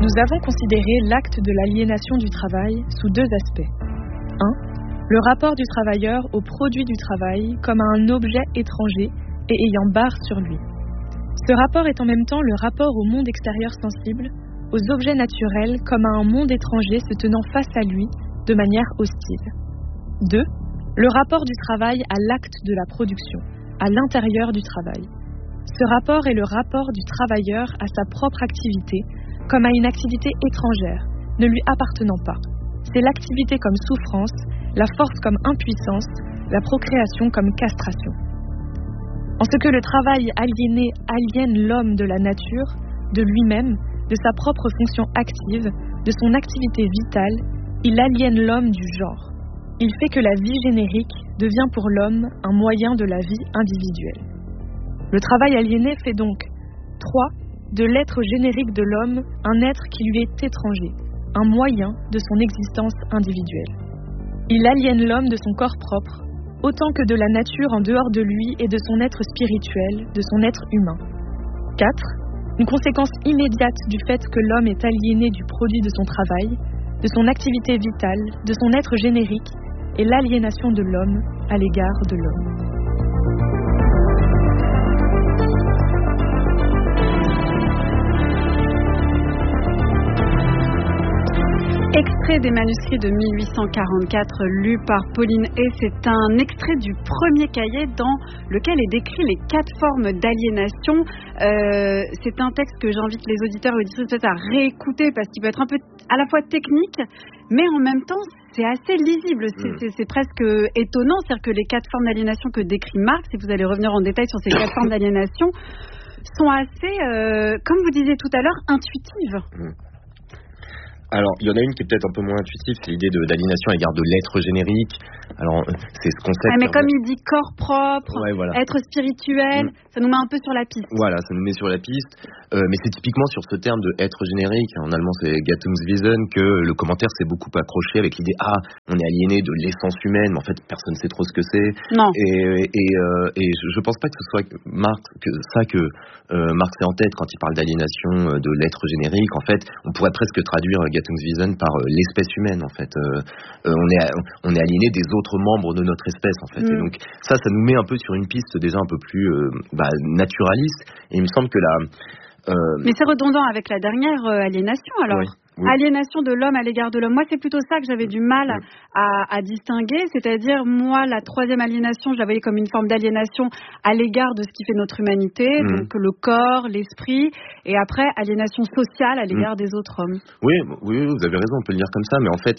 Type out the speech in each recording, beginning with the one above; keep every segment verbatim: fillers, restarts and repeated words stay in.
Nous avons considéré l'acte de l'aliénation du travail sous deux aspects. un. Le rapport du travailleur au produit du travail comme à un objet étranger et ayant barre sur lui. Ce rapport est en même temps le rapport au monde extérieur sensible, aux objets naturels comme à un monde étranger se tenant face à lui de manière hostile. deux. Le rapport du travail à l'acte de la production, à l'intérieur du travail. Ce rapport est le rapport du travailleur à sa propre activité comme à une activité étrangère, ne lui appartenant pas. C'est l'activité comme souffrance, la force comme impuissance, la procréation comme castration. En ce que le travail aliéné aliène l'homme de la nature, de lui-même, de sa propre fonction active, de son activité vitale, il aliène l'homme du genre. Il fait que la vie générique devient pour l'homme un moyen de la vie individuelle. Le travail aliéné fait donc trois. De l'être générique de l'homme, un être qui lui est étranger, un moyen de son existence individuelle. Il aliène l'homme de son corps propre, autant que de la nature en dehors de lui et de son être spirituel, de son être humain. quatre. Une conséquence immédiate du fait que l'homme est aliéné du produit de son travail, de son activité vitale, de son être générique, et l'aliénation de l'homme à l'égard de l'homme. Extrait des manuscrits de mille huit cent quarante-quatre lus par Pauline Hay. C'est un extrait du premier cahier dans lequel est décrit les quatre formes d'aliénation. Euh, c'est un texte que j'invite les auditeurs et auditrices peut-être à réécouter parce qu'il peut être un peu à la fois technique, mais en même temps c'est assez lisible. C'est, c'est, c'est presque étonnant. C'est-à-dire que les quatre formes d'aliénation que décrit Marx, et vous allez revenir en détail sur ces quatre formes d'aliénation, sont assez, euh, comme vous disiez tout à l'heure, intuitives. Mmh. Alors, il y en a une qui est peut-être un peu moins intuitive, c'est l'idée de, d'aliénation à l'égard de l'être générique. Alors, c'est ce concept... Ah, mais comme il dit corps propre, ouais, voilà. Être spirituel, mmh. ça nous met un peu sur la piste. Voilà, ça nous met sur la piste. Euh, mais c'est typiquement sur ce terme de être générique, en allemand c'est Gattungswesen, que le commentaire s'est beaucoup accroché avec l'idée « Ah, on est aliéné de l'essence humaine, mais en fait, personne ne sait trop ce que c'est. » Non. Et, et, euh, et je ne pense pas que ce soit Marx, que ça que euh, Marx ait en tête quand il parle d'aliénation de l'être générique. En fait, on pourrait presque traduire Gattungswesen par euh, l'espèce humaine en fait. Euh, euh, on est on est aliéné des autres membres de notre espèce en fait. Mm. Et donc ça, ça nous met un peu sur une piste déjà un peu plus euh, bah, naturaliste. Et il me semble que la euh... mais c'est redondant avec la dernière euh, aliénation alors. Oui. Oui. Aliénation de l'homme à l'égard de l'homme. Moi, c'est plutôt ça que j'avais du mal oui. à, à distinguer. C'est-à-dire, moi, la troisième aliénation, je la voyais comme une forme d'aliénation à l'égard de ce qui fait notre humanité, mmh. donc le corps, l'esprit, et après, aliénation sociale à l'égard mmh. des autres hommes. Oui, oui, vous avez raison, on peut le dire comme ça, mais en fait,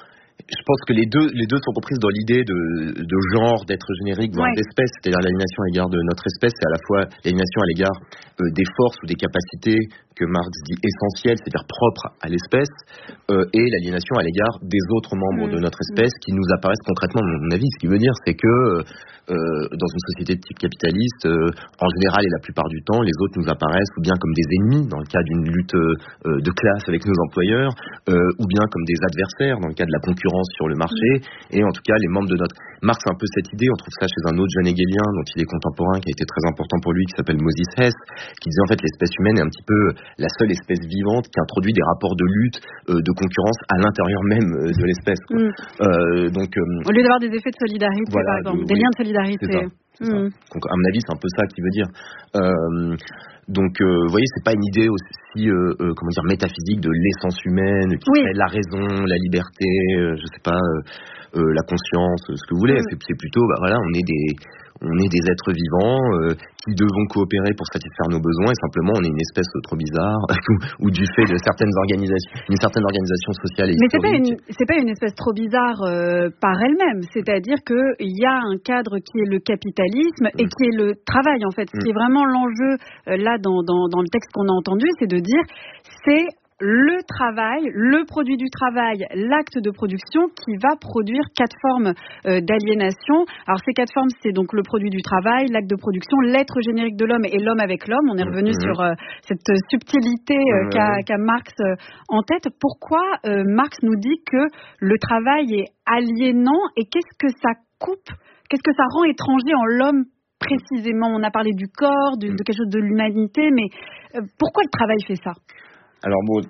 je pense que les deux, les deux sont comprises dans l'idée de, de genre, d'être générique, voire ouais. d'espèce. C'est-à-dire l'aliénation à l'égard de notre espèce, c'est à la fois l'aliénation à l'égard euh, des forces ou des capacités que Marx dit essentielles, c'est-à-dire propres à l'espèce, euh, et l'aliénation à l'égard des autres membres mmh. de notre espèce qui nous apparaissent concrètement, à mon avis. Ce qui veut dire, c'est que euh, dans une société de type capitaliste, euh, en général et la plupart du temps, les autres nous apparaissent ou bien comme des ennemis dans le cas d'une lutte euh, de classe avec nos employeurs, euh, ou bien comme des adversaires dans le cas de la concurrence sur le marché, mmh. et en tout cas les membres de notre... Marx a un peu cette idée, on trouve ça chez un autre jeune hegelien dont il est contemporain, qui a été très important pour lui, qui s'appelle Moses Hess, qui disait en fait l'espèce humaine est un petit peu la seule espèce vivante qui introduit des rapports de lutte, euh, de concurrence à l'intérieur même euh, de l'espèce. Quoi. Mm. Euh, donc, euh, au lieu d'avoir des effets de solidarité, voilà, par exemple, de, des oui, liens de solidarité. C'est ça, c'est mm. ça. Donc, à mon avis, c'est un peu ça qu'il veut dire. Euh, donc, euh, vous voyez, c'est pas une idée aussi, euh, euh, comment dire, métaphysique de l'essence humaine, qui oui. serait la raison, la liberté, euh, je sais pas, euh, euh, la conscience, ce que vous voulez. Mm. C'est, c'est plutôt, bah voilà, on est des... On est des êtres vivants euh, qui devons coopérer pour satisfaire nos besoins et simplement on est une espèce trop bizarre ou, ou du fait de certaines organisations, une certaine organisation sociale et mais historique. Mais c'est pas une, c'est pas une espèce trop bizarre euh, par elle-même. C'est-à-dire que il y a un cadre qui est le capitalisme mmh. et qui est le travail en fait. Ce mmh. qui est vraiment l'enjeu euh, là dans, dans, dans le texte qu'on a entendu, c'est de dire c'est le travail, le produit du travail, l'acte de production qui va produire quatre formes euh, d'aliénation. Alors ces quatre formes, c'est donc le produit du travail, l'acte de production, l'être générique de l'homme et l'homme avec l'homme. On est revenu mmh. sur euh, cette subtilité euh, mmh. qu'a, qu'a Marx euh, en tête. Pourquoi euh, Marx nous dit que le travail est aliénant et qu'est-ce que ça coupe, qu'est-ce que ça rend étranger en l'homme précisément? On a parlé du corps, de, de quelque chose de l'humanité, mais euh, pourquoi le travail fait ça? Alors bon,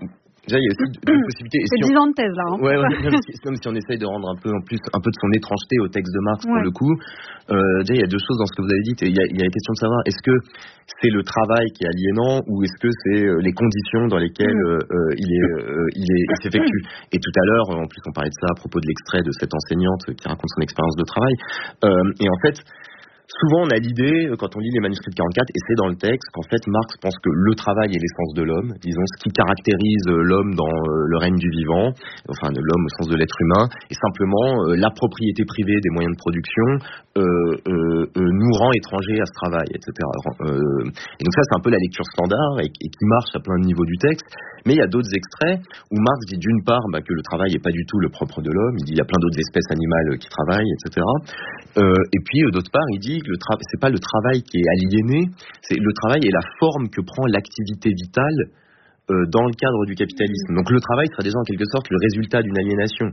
Déjà, il y a aussi deux possibilités. C'est dix ans de thèse, là. Hein. Ouais, ouais, même, si, même si on essaye de rendre un peu, en plus, un peu de son étrangeté au texte de Marx, pour ouais. le coup, euh, déjà, il y a deux choses dans ce que vous avez dit. Il y a, il y a la question de savoir, est-ce que c'est le travail qui est aliénant ou est-ce que c'est euh, les conditions dans lesquelles euh, euh, il est, euh, il est, il s'effectue. Et tout à l'heure, en plus, on parlait de ça à propos de l'extrait de cette enseignante qui raconte son expérience de travail. Euh, et en fait, souvent, on a l'idée, quand on lit les manuscrits de quarante-quatre, et c'est dans le texte, qu'en fait, Marx pense que le travail est l'essence de l'homme, disons, ce qui caractérise l'homme dans le règne du vivant, enfin, de l'homme au sens de l'être humain, et simplement, euh, la propriété privée des moyens de production euh, euh, euh, nous rend étrangers à ce travail, et cetera. Euh, et donc ça, c'est un peu la lecture standard, et, et qui marche à plein de niveaux du texte, mais il y a d'autres extraits où Marx dit d'une part bah, que le travail n'est pas du tout le propre de l'homme, il dit il y a plein d'autres espèces animales qui travaillent, et cetera. Euh, et puis, euh, d'autre part, il dit le tra- c'est pas le travail qui est aliéné, c'est le travail est la forme que prend l'activité vitale euh, dans le cadre du capitalisme. Donc le travail serait déjà en quelque sorte le résultat d'une aliénation.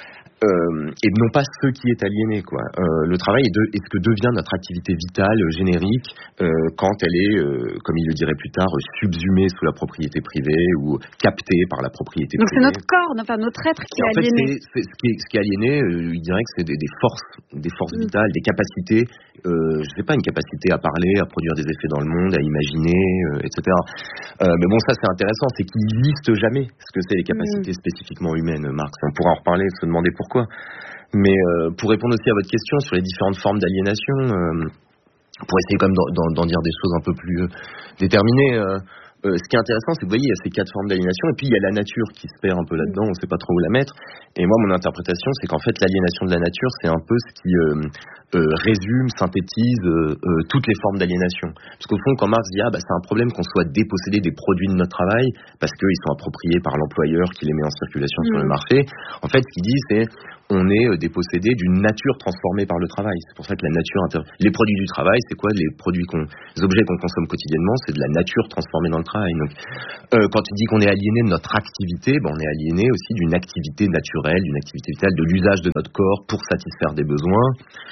Euh, et non pas ce qui est aliéné, quoi. Euh, le travail est, de, est ce que devient notre activité vitale, générique, euh, quand elle est, euh, comme il le dirait plus tard, subsumée sous la propriété privée ou captée par la propriété Donc privée. Donc c'est notre corps, enfin notre être qui et est en fait, aliéné. C'est, c'est, ce, qui est, ce qui est aliéné, euh, il dirait que c'est des, des forces, des forces mmh. vitales, des capacités, euh, je sais pas, une capacité à parler, à produire des effets dans le monde, à imaginer, euh, et cetera. Euh, mais bon, ça c'est intéressant, c'est qu'il liste jamais ce que c'est les capacités mmh. spécifiquement humaines, Marx. On pourra en reparler, se demander pourquoi. Quoi. Mais euh, pour répondre aussi à votre question sur les différentes formes d'aliénation, euh, pour essayer quand même d'en, d'en, d'en dire des choses un peu plus euh, déterminées, euh, euh, ce qui est intéressant, c'est que vous voyez, il y a ces quatre formes d'aliénation, et puis il y a la nature qui se perd un peu là-dedans, on ne sait pas trop où la mettre. Et moi, mon interprétation, c'est qu'en fait, l'aliénation de la nature, c'est un peu ce qui euh, euh, résume, synthétise euh, euh, toutes les formes d'aliénation. Parce qu'au fond, quand Marx dit ah bah c'est un problème qu'on soit dépossédé des produits de notre travail parce qu'ils sont appropriés par l'employeur qui les met en circulation mmh. sur le marché. En fait, ce qu'il dit, c'est on est dépossédé d'une nature transformée par le travail. C'est pour ça que la nature inter... les produits du travail, c'est quoi les produits qu'on, les objets qu'on consomme quotidiennement, c'est de la nature transformée dans le travail. Donc, euh, quand il dit qu'on est aliéné de notre activité, ben on est aliéné aussi d'une activité naturelle, d'une activité vitale, de l'usage de notre corps pour satisfaire des besoins.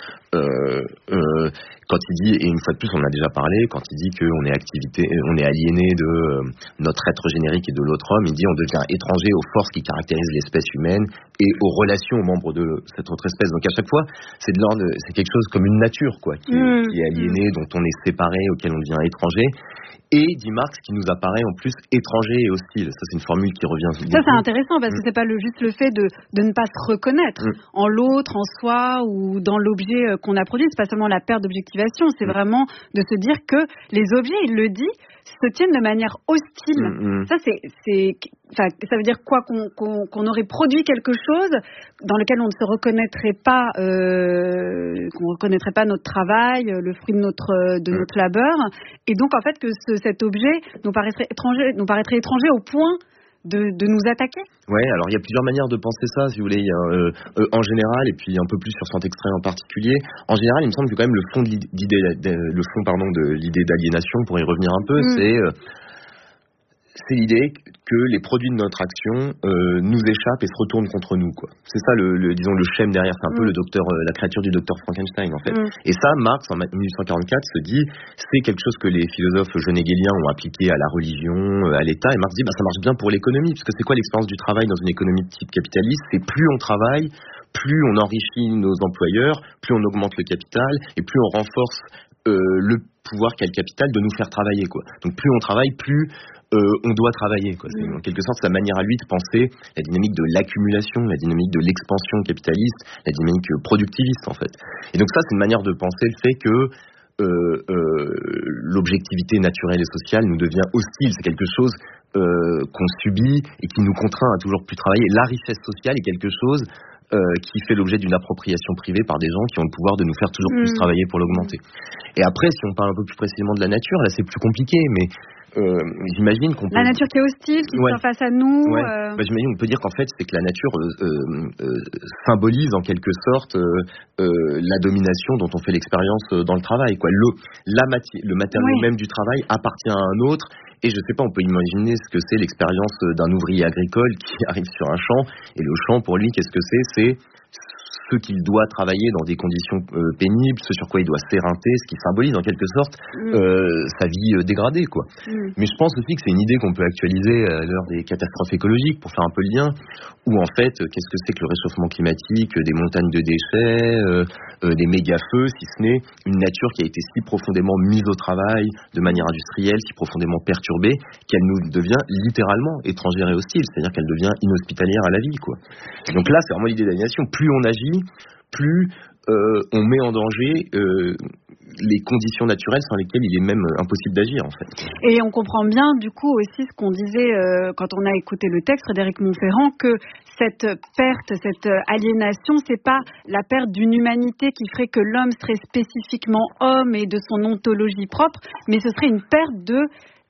Euh, euh, quand il dit, et une fois de plus on en a déjà parlé, quand il dit qu'on est activité, on est aliéné de euh, notre être générique et de l'autre homme, il dit on devient étranger aux forces qui caractérisent l'espèce humaine et aux relations aux membres de cette autre espèce. Donc à chaque fois, c'est de l'ordre, c'est quelque chose comme une nature, quoi, qui est, mmh. qui est aliénée, dont on est séparé, auquel on devient étranger. Et, dit Marx, qui nous apparaît en plus étranger et hostile. Ça, c'est une formule qui revient beaucoup. Ça, c'est intéressant, parce que c'est pas le, juste le fait de, de ne pas se reconnaître mmh. en l'autre, en soi, ou dans l'objet qu'on a produit. C'est pas seulement la perte d'objectivation, c'est mmh. vraiment de se dire que les objets, il le dit, se tiennent de manière hostile. Mmh. Ça, c'est, c'est, enfin, ça veut dire quoi, qu'on, qu'on, qu'on aurait produit quelque chose dans lequel on ne se reconnaîtrait pas, euh, qu'on ne reconnaîtrait pas notre travail, le fruit de notre, de notre labeur, et donc en fait que ce, cet objet nous paraîtrait étranger, nous paraîtrait étranger au point de, de nous attaquer. Ouais, alors il y a plusieurs manières de penser ça, si vous voulez. Il y a, euh, euh, en général, et puis un peu plus sur cet extrait en particulier. En général, il me semble que quand même le fond de l'idée, de, le fond pardon de l'idée d'aliénation, pour y revenir un peu, mmh. c'est euh, c'est l'idée que les produits de notre action euh, nous échappent et se retournent contre nous, quoi. C'est ça le, le disons le schème derrière. C'est un mmh. peu le docteur, euh, la créature du docteur Frankenstein, en fait. Mmh. Et ça, Marx en dix-huit cent quarante-quatre se dit, c'est quelque chose que les philosophes hegeliens ont appliqué à la religion, à l'État. Et Marx dit, bah ça marche bien pour l'économie, parce que c'est quoi l'expérience du travail dans une économie de type capitaliste? C'est plus on travaille, plus on enrichit nos employeurs, plus on augmente le capital, et plus on renforce euh, le pouvoir qu'a le capital de nous faire travailler, quoi. Donc plus on travaille, plus euh, on doit travailler, quoi. C'est en quelque sorte sa manière à lui de penser la dynamique de l'accumulation, la dynamique de l'expansion capitaliste, la dynamique productiviste, en fait. Et donc ça, c'est une manière de penser le fait que euh, euh, l'objectivité naturelle et sociale nous devient hostile. C'est quelque chose euh, qu'on subit et qui nous contraint à toujours plus travailler. La richesse sociale est quelque chose Euh, qui fait l'objet d'une appropriation privée par des gens qui ont le pouvoir de nous faire toujours mmh. plus travailler pour l'augmenter. Et après, si on parle un peu plus précisément de la nature, là c'est plus compliqué, mais euh, j'imagine qu'on peut... La nature qui est hostile, qui ouais. se face à nous... Ouais. Euh... Bah, j'imagine qu'on peut dire qu'en fait, c'est que la nature euh, euh, symbolise en quelque sorte euh, euh, la domination dont on fait l'expérience dans le travail, quoi. Le, la mati- le matériau ouais. même du travail appartient à un autre. Et je sais pas, on peut imaginer ce que c'est l'expérience d'un ouvrier agricole qui arrive sur un champ, et le champ, pour lui, qu'est-ce que c'est ? C'est ce qu'il doit travailler dans des conditions euh, pénibles, ce sur quoi il doit s'éreinter, ce qui symbolise en quelque sorte mmh. euh, sa vie euh, dégradée, quoi. Mmh. Mais je pense aussi que c'est une idée qu'on peut actualiser à l'heure des catastrophes écologiques, pour faire un peu le lien, où en fait, euh, qu'est-ce que c'est que le réchauffement climatique, euh, des montagnes de déchets, euh, euh, des méga-feux, si ce n'est une nature qui a été si profondément mise au travail, de manière industrielle, si profondément perturbée, qu'elle nous devient littéralement étrangère et hostile, c'est-à-dire qu'elle devient inhospitalière à la vie, quoi. Donc là, c'est vraiment l'idée d'aliénation. Plus on agit, plus euh, on met en danger euh, les conditions naturelles sans lesquelles il est même impossible d'agir, en fait. Et on comprend bien, du coup, aussi ce qu'on disait euh, quand on a écouté le texte, Frédéric Montferrand, que cette perte, cette aliénation, c'est pas la perte d'une humanité qui ferait que l'homme serait spécifiquement homme et de son ontologie propre, mais ce serait une perte de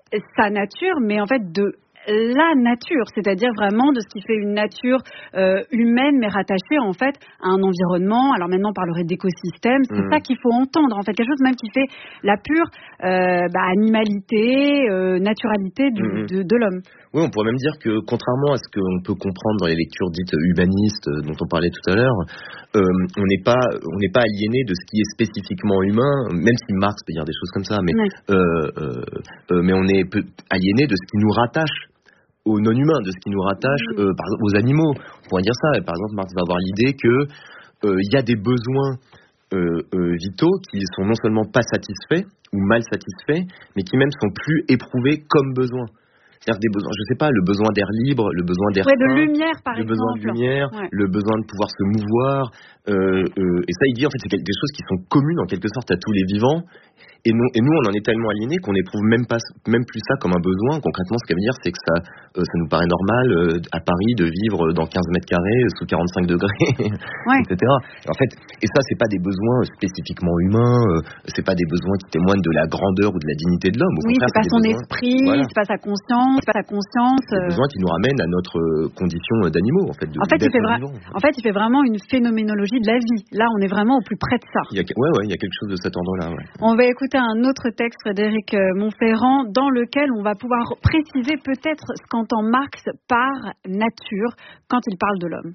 sa nature, mais en fait de la nature, c'est-à-dire vraiment de ce qui fait une nature euh, humaine, mais rattachée en fait à un environnement. Alors maintenant on parlerait d'écosystème, c'est mmh. ça qu'il faut entendre, en fait, quelque chose même qui fait la pure euh, bah, animalité, euh, naturalité du, mmh. de, de l'homme. Oui, on pourrait même dire que contrairement à ce qu'on peut comprendre dans les lectures dites humanistes dont on parlait tout à l'heure, euh, on n'est pas on n'est pas aliéné de ce qui est spécifiquement humain, même si Marx peut dire des choses comme ça, mais oui. euh, euh, euh, mais on est aliéné de ce qui nous rattache aux non-humains, de ce qui nous rattache euh, par exemple, aux animaux. On pourrait dire ça. Par exemple, Marx va avoir l'idée que il euh, y a des besoins euh, euh, vitaux qui sont non seulement pas satisfaits ou mal satisfaits, mais qui même sont plus éprouvés comme besoins. C'est-à-dire des besoins, je sais pas, le besoin d'air libre, le besoin d'air ouais, sain, de lumière, par le exemple. besoin de lumière, ouais. le besoin de pouvoir se mouvoir. Euh, euh, et ça, il dit en fait, c'est des choses qui sont communes en quelque sorte à tous les vivants. Et nous, et nous, on en est tellement aliénés qu'on n'éprouve même pas, même plus ça comme un besoin. Concrètement, ce qu'elle veut dire, c'est que ça, euh, ça nous paraît normal euh, à Paris de vivre dans quinze mètres carrés sous quarante-cinq degrés, ouais. et cetera. Et en fait, et ça, c'est pas des besoins spécifiquement humains. Euh, c'est pas des besoins qui témoignent de la grandeur ou de la dignité de l'homme. Au oui, contraire, c'est pas c'est son besoins, esprit, voilà. c'est pas sa conscience, c'est pas sa conscience. C'est des besoins qui nous ramènent à notre condition d'animaux, en fait. De, en fait, il fait vra- en fait, il fait vraiment une phénoménologie de la vie. Là, on est vraiment au plus près de ça. Il y a, ouais, ouais, il y a quelque chose de cet ordre-là. Ouais. On va écouter un autre texte, Frédéric Montferrand, dans lequel on va pouvoir préciser peut-être ce qu'entend Marx par nature quand il parle de l'homme.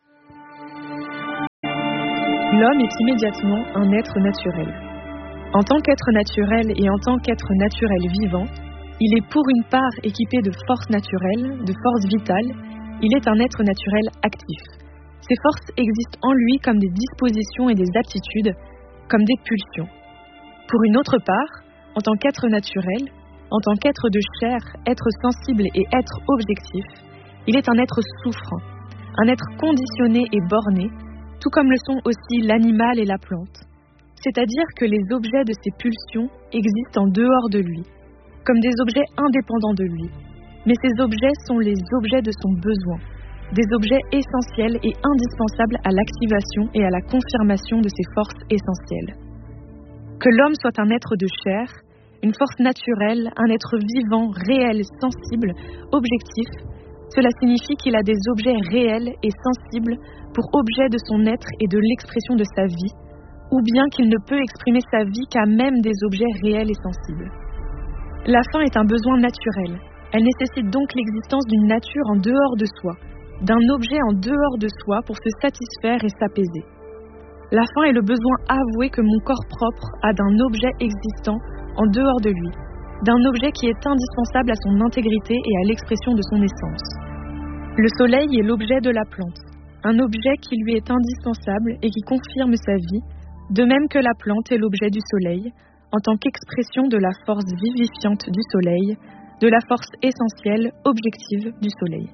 L'homme est immédiatement un être naturel. En tant qu'être naturel et en tant qu'être naturel vivant, il est pour une part équipé de forces naturelles, de forces vitales, il est un être naturel actif. Ces forces existent en lui comme des dispositions et des aptitudes, comme des pulsions. Pour une autre part, en tant qu'être naturel, en tant qu'être de chair, être sensible et être objectif, il est un être souffrant, un être conditionné et borné, tout comme le sont aussi l'animal et la plante. C'est-à-dire que les objets de ces pulsions existent en dehors de lui, comme des objets indépendants de lui. Mais ces objets sont les objets de son besoin, des objets essentiels et indispensables à l'activation et à la confirmation de ses forces essentielles. Que l'homme soit un être de chair, une force naturelle, un être vivant, réel, sensible, objectif, cela signifie qu'il a des objets réels et sensibles pour objet de son être et de l'expression de sa vie, ou bien qu'il ne peut exprimer sa vie qu'à même des objets réels et sensibles. La faim est un besoin naturel. Elle nécessite donc l'existence d'une nature en dehors de soi, d'un objet en dehors de soi pour se satisfaire et s'apaiser. La faim est le besoin avoué que mon corps propre a d'un objet existant en dehors de lui, d'un objet qui est indispensable à son intégrité et à l'expression de son essence. Le soleil est l'objet de la plante, un objet qui lui est indispensable et qui confirme sa vie, de même que la plante est l'objet du soleil, en tant qu'expression de la force vivifiante du soleil, de la force essentielle, objective du soleil.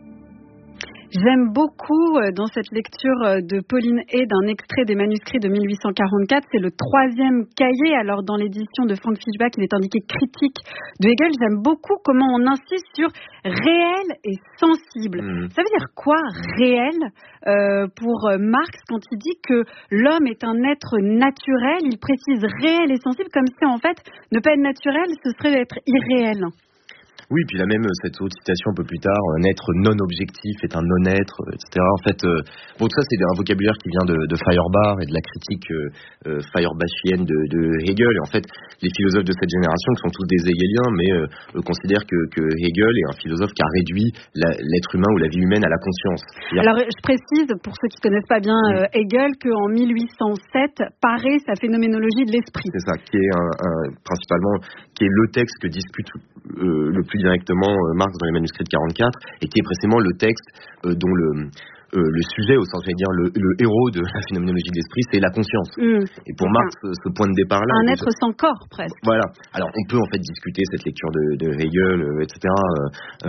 J'aime beaucoup dans cette lecture de Pauline Hay d'un extrait des manuscrits de mille huit cent quarante-quatre, c'est le troisième cahier, alors dans l'édition de Frank Fischbach, il est indiqué critique de Hegel. J'aime beaucoup comment on insiste sur réel et sensible. Mmh. Ça veut dire quoi, réel, euh, pour Marx, quand il dit que l'homme est un être naturel? Il précise réel et sensible, comme si en fait, ne pas être naturel, ce serait être irréel. Oui, puis là même cette autre citation un peu plus tard, un être non objectif est un non-être, et cetera. En fait, euh, bon, tout ça c'est un vocabulaire qui vient de, de Feuerbach et de la critique euh, euh, Feuerbachienne de, de Hegel. Et en fait, les philosophes de cette génération, qui sont tous des hegeliens, mais euh, considèrent que, que Hegel est un philosophe qui a réduit la, l'être humain ou la vie humaine à la conscience. C'est-à-dire... Alors, je précise, pour ceux qui ne connaissent pas bien euh, Hegel, qu'en mille huit cent sept paraît sa phénoménologie de l'esprit. C'est ça, qui est un, un, principalement, qui est le texte que discute euh, le plus directement euh, Marx dans les manuscrits de quarante-quatre, et qui est précisément le texte euh, dont le... Euh, le sujet, au sens, j'allais dire, le, le héros de la phénoménologie de l'esprit, c'est la conscience. Mmh. Et pour Marx, un, ce point de départ-là... Un être sans corps, presque. Voilà. Alors, on peut en fait discuter cette lecture de, de Hegel, euh, et cetera. Euh,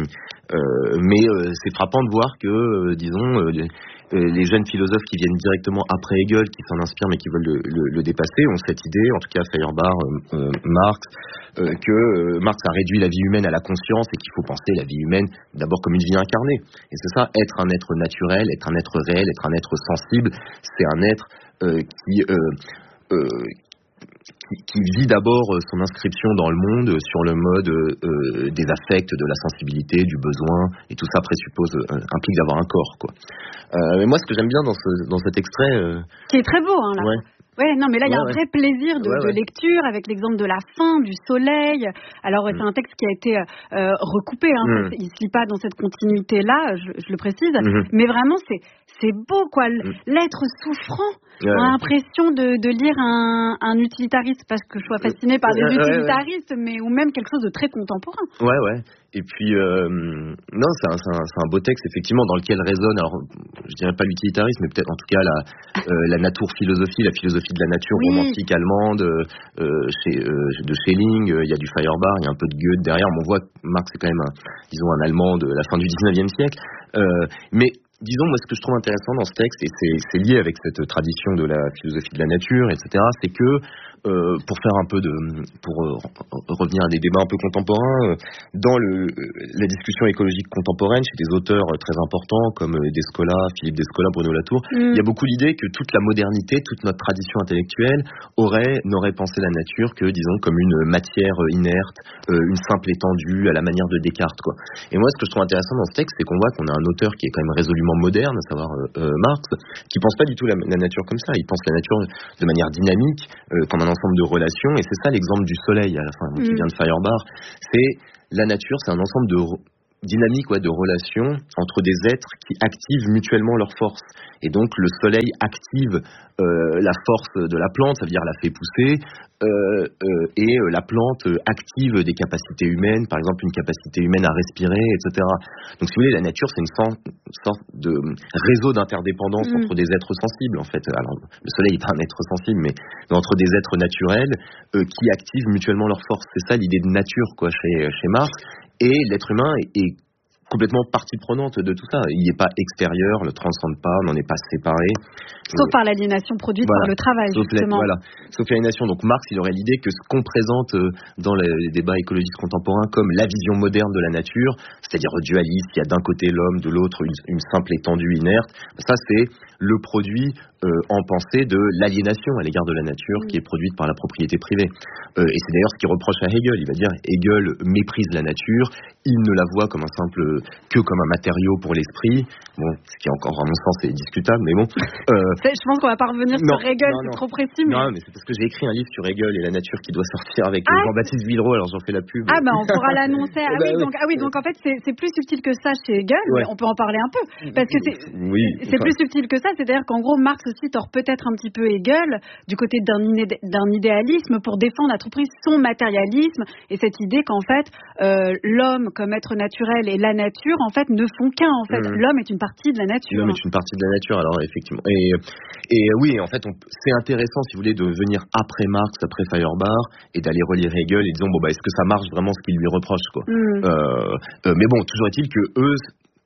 euh, mais euh, c'est frappant de voir que, euh, disons, euh, les, les jeunes philosophes qui viennent directement après Hegel, qui s'en inspirent mais qui veulent le, le, le dépasser, ont cette idée, en tout cas Feuerbach, euh, euh, Marx, euh, que euh, Marx a réduit la vie humaine à la conscience et qu'il faut penser la vie humaine d'abord comme une vie incarnée. Et c'est ça, être un être naturel, être un être réel, être un être sensible, c'est un être euh, qui... Euh, euh, Qui, qui vit d'abord son inscription dans le monde sur le mode euh, des affects, de la sensibilité, du besoin, et tout ça présuppose, euh, implique d'avoir un corps, quoi. Euh, mais moi, ce que j'aime bien dans, ce, dans cet extrait... Euh... Qui est très beau, hein, là. Ouais. Ouais, non, mais là, il y a ouais, un vrai ouais. plaisir de, ouais, ouais. de lecture avec l'exemple de la fin, du soleil. Alors, mm. c'est un texte qui a été euh, recoupé, hein, mm. il ne se lit pas dans cette continuité-là, je, je le précise, mm-hmm. mais vraiment, c'est, c'est beau, quoi. Mm. L'être souffrant, ouais, on a l'impression de, de lire un, un utilitariste, parce que je sois fascinée par les ouais, utilitaristes, ouais, ouais. mais ou même quelque chose de très contemporain. Ouais, ouais. Et puis, euh, non, c'est un, c'est, un, c'est un beau texte, effectivement, dans lequel résonne, alors, je dirais pas l'utilitarisme, mais peut-être, en tout cas, la, euh, la nature-philosophie, la philosophie de la nature oui. romantique allemande, euh, chez, euh, de Schelling, il y a du Feuerbach, il y a un peu de Goethe derrière, on voit que Marx est quand même, un, disons, un Allemand de la fin du dix-neuvième siècle, euh, mais disons, moi, ce que je trouve intéressant dans ce texte, et c'est, c'est lié avec cette tradition de la philosophie de la nature, et cetera, c'est que, euh, pour faire un peu de, pour euh, revenir à des débats un peu contemporains, euh, dans le, la discussion écologique contemporaine, chez des auteurs très importants comme Descola, Philippe Descola, Bruno Latour, mm. il y a beaucoup l'idée que toute la modernité, toute notre tradition intellectuelle aurait, n'aurait pensé la nature que, disons, comme une matière inerte, euh, une simple étendue à la manière de Descartes, quoi. Et moi, ce que je trouve intéressant dans ce texte, c'est qu'on voit qu'on a un auteur qui est quand même résolument moderne, à savoir euh, Marx, qui pense pas du tout la, la nature comme ça. Il pense la nature de manière dynamique, euh, comme un ensemble de relations. Et c'est ça l'exemple du soleil, à la fin, qui vient de Feuerbach. C'est la nature, c'est un ensemble de dynamique, ouais, de relations entre des êtres qui activent mutuellement leurs forces. Et donc le soleil active euh, la force de la plante, ça veut dire la fait pousser, euh, euh, et euh, la plante active des capacités humaines, par exemple une capacité humaine à respirer, et cetera. Donc si vous voulez, la nature c'est une sorte, une sorte de réseau d'interdépendance mmh. entre des êtres sensibles, en fait. Alors le soleil n'est pas un être sensible, mais, mais entre des êtres naturels euh, qui activent mutuellement leurs forces. C'est ça l'idée de nature, quoi, chez, chez Marx. Et l'être humain est, est complètement partie prenante de tout ça. Il n'est pas extérieur, ne le transcende pas, n'en est pas séparé. Sauf euh, par l'aliénation produite voilà. par le travail, Sauf justement. La, voilà. Sauf l'aliénation. Donc Marx, il aurait l'idée que ce qu'on présente euh, dans les, les débats écologistes contemporains comme la vision moderne de la nature, c'est-à-dire dualiste, il y a d'un côté l'homme, de l'autre une, une simple étendue inerte, ça c'est le produit euh, en pensée de l'aliénation à l'égard de la nature mmh. qui est produite par la propriété privée. Euh, et c'est d'ailleurs ce qu'il reproche à Hegel. Il va dire Hegel méprise la nature, il ne la voit comme un simple, que comme un matériau pour l'esprit. Bon, ce qui encore à mon sens est discutable, mais bon. Euh, je pense qu'on va pas revenir non, sur Hegel, non, non. c'est trop précis. Mais... Non, mais c'est parce que j'ai écrit un livre sur Hegel et la nature qui doit sortir avec ah, Jean-Baptiste Villeroy, alors j'en fais la pub. Ah ben on pourra l'annoncer. Ah, bah, oui, oui. Donc, ah oui, donc en fait c'est, c'est plus subtil que ça chez Hegel, ouais. mais on peut en parler un peu. Parce que c'est, oui, c'est enfin... plus subtil que ça, c'est-à-dire qu'en gros Marx aussi tord peut-être un petit peu Hegel du côté d'un, iné- d'un idéalisme pour défendre à tout prix son matérialisme et cette idée qu'en fait euh, l'homme comme être naturel et la nature en fait ne font qu'un. En fait, mmh. l'homme est une partie de la nature. L'homme est une partie de la nature, alors effectivement. Et, et oui, en fait, on, c'est intéressant, si vous voulez, de venir après Marx, après Feuerbach, et d'aller relire Hegel et disons bon bah est-ce que ça marche vraiment ce qu'il lui reproche, quoi. Mmh. Euh, euh, mais bon, toujours est-il que eux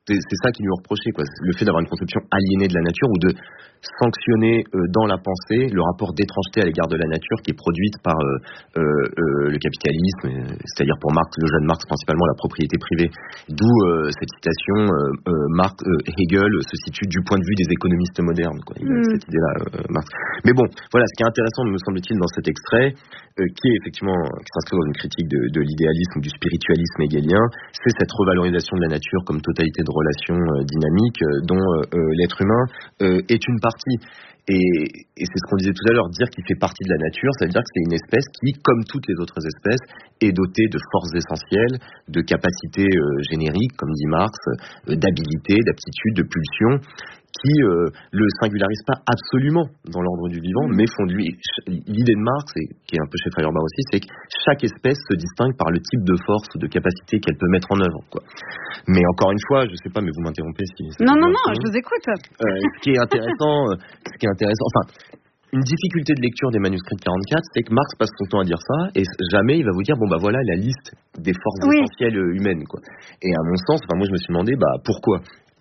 c'est, c'est ça qui lui est reproché, quoi. Le fait d'avoir une conception aliénée de la nature ou de sanctionner euh, dans la pensée le rapport d'étrangeté à l'égard de la nature qui est produite par euh, euh, le capitalisme, euh, c'est-à-dire pour Marx, le jeune Marx principalement la propriété privée. D'où euh, cette citation, euh, euh, Marx, euh, Hegel se situe du point de vue des économistes modernes, quoi. Il a Mm. cette idée-là, euh, Marx. Mais bon, voilà, ce qui est intéressant, me semble-t-il, dans cet extrait, euh, qui est effectivement, qui s'inscrit dans une critique de, de l'idéalisme, du spiritualisme hegelien, c'est cette revalorisation de la nature comme totalité de relations euh, dynamiques euh, dont euh, l'être humain euh, est une partie. Et, et c'est ce qu'on disait tout à l'heure, dire qu'il fait partie de la nature, ça veut dire que c'est une espèce qui, comme toutes les autres espèces, est dotée de forces essentielles, de capacités euh, génériques, comme dit Marx, euh, d'habilité, d'aptitude, de pulsion, qui euh, le singularisent pas absolument dans l'ordre du vivant, mais font de lui... L'idée de Marx, et qui est un peu chez Feuerbach aussi, c'est que chaque espèce se distingue par le type de force ou de capacité qu'elle peut mettre en œuvre, quoi. Mais encore une fois, je sais pas, mais vous m'interrompez si... Non, non, non, je vous écoute. Euh, ce qui est intéressant, euh, ce qui est intéressant, enfin... Une difficulté de lecture des manuscrits de quarante-quatre, c'est que Marx passe son temps à dire ça, et jamais il va vous dire, bon bah voilà la liste des forces Oui. essentielles humaines, quoi. Et à mon sens, enfin moi je me suis demandé, bah pourquoi ?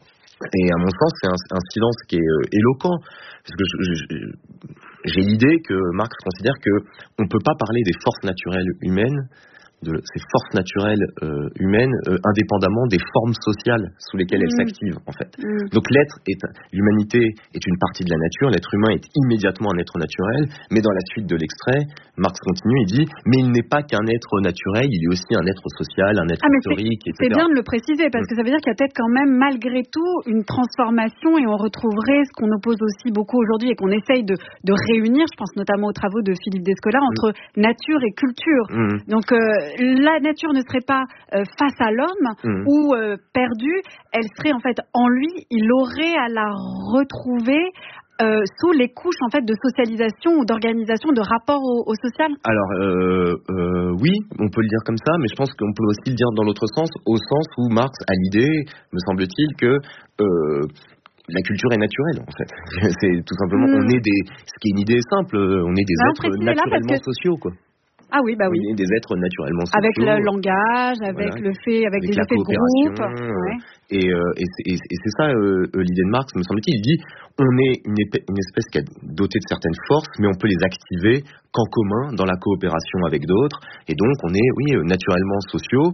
Et à mon sens, c'est un, un silence qui est euh, éloquent, parce que je, je, j'ai l'idée que Marx considère que on peut pas parler des forces naturelles humaines, de ces forces naturelles euh, humaines, euh, indépendamment des formes sociales sous lesquelles elles Mmh. s'activent, en fait. Mmh. Donc l'être est, l'humanité est une partie de la nature, l'être humain est immédiatement un être naturel, mais dans la suite de l'extrait, Marx continue, il dit, mais il n'est pas qu'un être naturel, il est aussi un être social, un être Ah, mais historique, c'est, et cetera. c'est bien de le préciser, parce Mmh. que ça veut dire qu'il y a peut-être quand même, malgré tout, une transformation, et on retrouverait ce qu'on oppose aussi beaucoup aujourd'hui, et qu'on essaye de, de réunir, je pense notamment aux travaux de Philippe Descola, entre mmh. nature et culture. Mmh. Donc euh, la nature ne serait pas euh, face à l'homme mmh. ou euh, perdue, elle serait en fait en lui, il aurait à la retrouver euh, sous les couches en fait de socialisation ou d'organisation, de rapport au, au social. Alors euh, euh, oui, on peut le dire comme ça, mais je pense qu'on peut aussi le dire dans l'autre sens, au sens où Marx a l'idée, me semble-t-il, que euh, la culture est naturelle, en fait. C'est tout simplement, mmh. on est des, ce qui est une idée simple, on est des bah, êtres naturellement que... sociaux, quoi. Ah oui, bah oui. On est des êtres naturellement sociaux. Avec le langage, avec voilà. le fait, avec, avec des effets de groupe. Ouais. Et, euh, et, c'est, et, et c'est ça euh, l'idée de Marx, me semble-t-il. Il dit, on est une, épée, une espèce qui est dotée de certaines forces, mais on peut les activer qu'en commun, dans la coopération avec d'autres. Et donc, on est, oui, naturellement sociaux.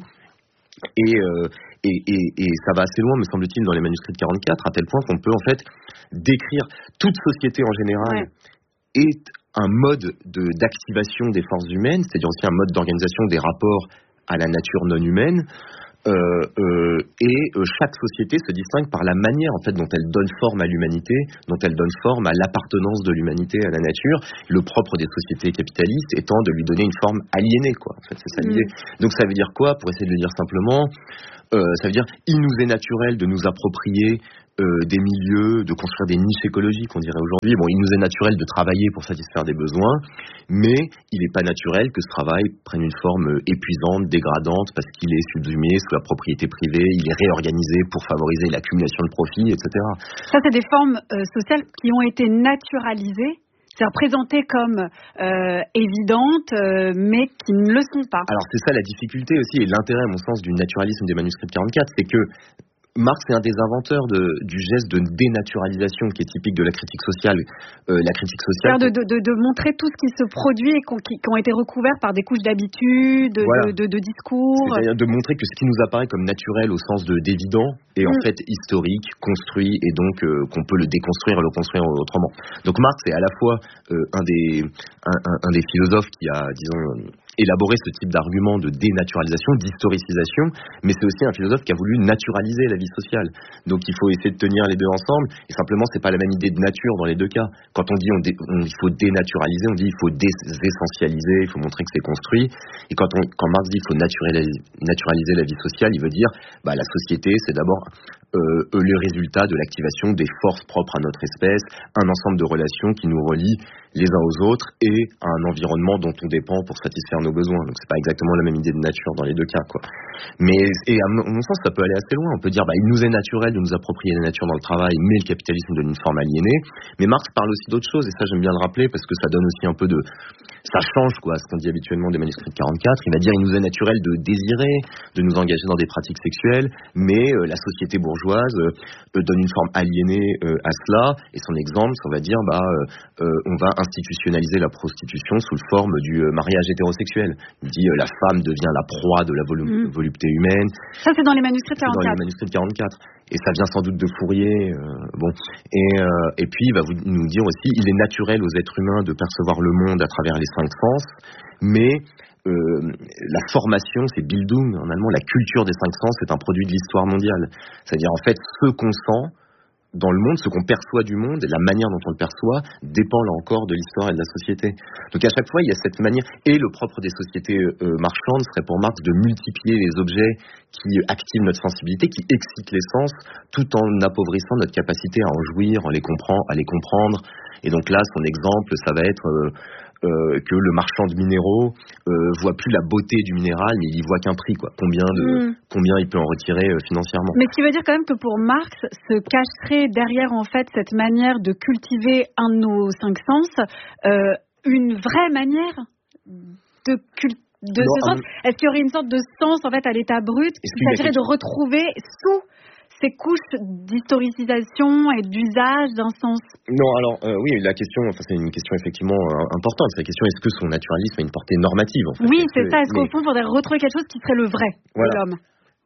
Et, euh, et, et, et ça va assez loin, me semble-t-il, dans les manuscrits de quarante-quatre, à tel point qu'on peut en fait décrire toute société en général ouais. est un mode de, d'activation des forces humaines, c'est-à-dire aussi un mode d'organisation des rapports à la nature non humaine. Euh, euh, et euh, chaque société se distingue par la manière en fait dont elle donne forme à l'humanité, dont elle donne forme à l'appartenance de l'humanité à la nature. Le propre des sociétés capitalistes étant de lui donner une forme aliénée, quoi. En fait, c'est ça l'idée. Mmh. Donc ça veut dire quoi, pour essayer de le dire simplement, euh, ça veut dire il nous est naturel de nous approprier euh, des milieux, de construire des niches écologiques, on dirait aujourd'hui. Bon, il nous est naturel de travailler pour satisfaire des besoins, mais il n'est pas naturel que ce travail prenne une forme épuisante, dégradante, parce qu'il est subsumé sous la propriété privée, il est réorganisé pour favoriser l'accumulation de profits, et cetera. Ça, c'est des formes euh, sociales qui ont été naturalisées, c'est-à-dire présentées comme euh, évidentes, euh, mais qui ne le sont pas. Alors, c'est ça la difficulté aussi, et l'intérêt, à mon sens, du naturalisme des manuscrits de quarante-quatre, c'est que Marx est un des inventeurs de, du geste de dénaturalisation qui est typique de la critique sociale. Euh, la critique sociale, c'est-à-dire de, de, de montrer tout ce qui se produit et qui, qui ont été recouverts par des couches d'habitude, voilà. de, de, de discours. C'est-à-dire de montrer que ce qui nous apparaît comme naturel au sens de d'évident est mm. en fait historique, construit, et donc euh, qu'on peut le déconstruire et le construire autrement. Donc Marx est à la fois euh, un des un, un, un des philosophes qui a, disons, élaboré ce type d'argument de dénaturalisation, d'historicisation, mais c'est aussi un philosophe qui a voulu naturaliser la vie sociale. Donc il faut essayer de tenir les deux ensemble, et simplement c'est pas la même idée de nature dans les deux cas. Quand on dit on dé, on, il faut dénaturaliser, on dit il faut désessentialiser, il faut montrer que c'est construit, et quand, on, quand Marx dit il faut naturaliser, naturaliser la vie sociale, il veut dire bah, la société c'est d'abord euh, le résultat de l'activation des forces propres à notre espèce, un ensemble de relations qui nous relient les uns aux autres et à un environnement dont on dépend pour satisfaire nos besoins. Donc c'est pas exactement la même idée de nature dans les deux cas, quoi. Mais et à mon sens, ça peut aller assez loin. On peut dire bah il nous est naturel de nous approprier la nature dans le travail, mais le capitalisme donne une forme aliénée. Mais Marx parle aussi d'autres choses, et ça j'aime bien le rappeler parce que ça donne aussi un peu de, ça change quoi, ce qu'on dit habituellement des manuscrits de quarante-quatre. Il va dire il nous est naturel de désirer, de nous engager dans des pratiques sexuelles, mais euh, la société bourgeoise bourgeoise euh, donne une forme aliénée euh, à cela, et son exemple, on va dire, bah, euh, euh, on va institutionnaliser la prostitution sous la forme du euh, mariage hétérosexuel. Il dit euh, la femme devient la proie de la volu- mmh. volupté humaine. Ça, c'est dans les manuscrits de quarante-quatre. C'est dans les manuscrits de quarante-quatre. Et ça vient sans doute de Fourier. Euh, bon. Et, euh, et puis, il va vous, nous dire aussi, il est naturel aux êtres humains de percevoir le monde à travers les cinq sens, mais Euh, la formation, c'est Bildung en allemand, la culture des cinq sens est un produit de l'histoire mondiale. C'est-à-dire en fait ce qu'on sent dans le monde, ce qu'on perçoit du monde, et la manière dont on le perçoit dépend là encore de l'histoire et de la société. Donc à chaque fois il y a cette manière, et le propre des sociétés euh, marchandes serait pour Marx de multiplier les objets qui activent notre sensibilité, qui excitent les sens, tout en appauvrissant notre capacité à en jouir, en les comprendre, à les comprendre. Et donc là son exemple ça va être euh, Euh, que le marchand de minéraux euh, voit plus la beauté du minéral, mais il y voit qu'un prix, quoi. Combien de, mmh. combien il peut en retirer euh, financièrement. Mais ce qui veut dire quand même que pour Marx, se cacherait derrière en fait cette manière de cultiver un de nos cinq sens, euh, une vraie manière de cultiver. De non, ce sens. Un... Est-ce qu'il y aurait une sorte de sens en fait à l'état brut qu'il s'agirait de retrouver sous ces couches d'historicisation et d'usage d'un sens? Non, alors euh, oui, la question, enfin c'est une question effectivement euh, importante. C'est la question, est-ce que son naturalisme a une portée normative en fait? Oui, c'est ça. Est-ce mais... qu'au fond, il faudrait retrouver quelque chose qui serait le vrai voilà. de l'homme?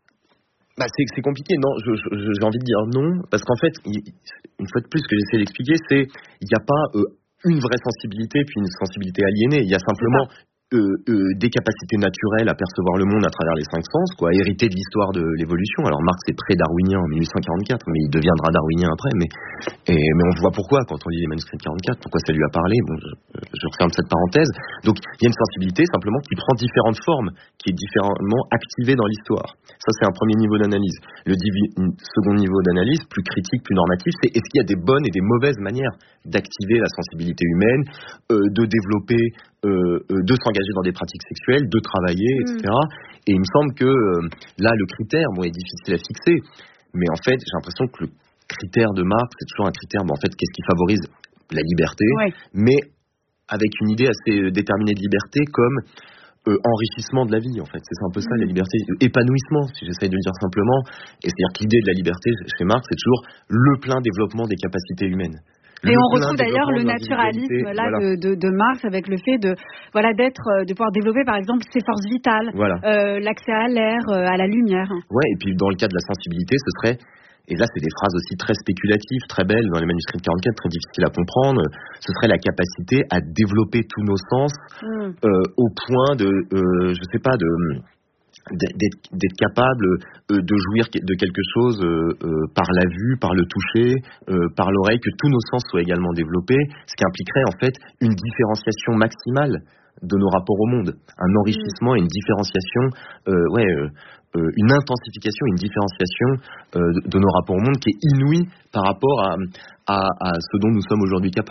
Bah c'est, c'est compliqué. Non, je, je, j'ai envie de dire non, parce qu'en fait, une fois de plus, ce que j'essaie d'expliquer, c'est il n'y a pas euh, une vraie sensibilité puis une sensibilité aliénée. Il y a simplement Euh, euh, des capacités naturelles à percevoir le monde à travers les cinq sens, quoi, hérité de l'histoire de l'évolution. Alors Marx est pré-darwinien en dix-huit cent quarante-quatre, mais il deviendra darwinien après. Mais, et, mais on voit pourquoi quand on lit les manuscrits de quarante-quatre, pourquoi ça lui a parlé. Bon, je, je referme cette parenthèse. Donc il y a une sensibilité simplement qui prend différentes formes, qui est différemment activée dans l'histoire. Ça c'est un premier niveau d'analyse. Le divi- second niveau d'analyse, plus critique, plus normatif, c'est est-ce qu'il y a des bonnes et des mauvaises manières d'activer la sensibilité humaine, euh, de développer Euh, euh, de s'engager dans des pratiques sexuelles, de travailler, mmh. et cetera. Et il me semble que euh, là, le critère bon, est difficile à fixer, mais en fait, j'ai l'impression que le critère de Marx, c'est toujours un critère, bon, en fait, qu'est-ce qui favorise la liberté, ouais. mais avec une idée assez déterminée de liberté comme euh, enrichissement de la vie, en fait. C'est un peu ça, mmh. la liberté, épanouissement, si j'essaye de le dire simplement. Et c'est-à-dire que l'idée de la liberté chez Marx, c'est toujours le plein développement des capacités humaines. Et on retrouve d'ailleurs le naturalisme là voilà. de, de, de Marx avec le fait de voilà d'être de pouvoir développer par exemple ses forces vitales, voilà. euh, l'accès à l'air, euh, à la lumière. Ouais, et puis dans le cas de la sensibilité, ce serait, et là c'est des phrases aussi très spéculatives, très belles dans les manuscrits de quarante-quatre, très difficiles à comprendre, ce serait la capacité à développer tous nos sens mm. euh, au point de, euh, je sais pas, de D'être, d'être capable euh, de jouir de quelque chose euh, euh, par la vue, par le toucher, euh, par l'oreille, que tous nos sens soient également développés, ce qui impliquerait en fait une différenciation maximale de nos rapports au monde, un enrichissement et une différenciation, euh, ouais, euh, euh, une intensification et une différenciation euh, de, de nos rapports au monde qui est inouïe par rapport à, à, à ce dont nous sommes aujourd'hui capables.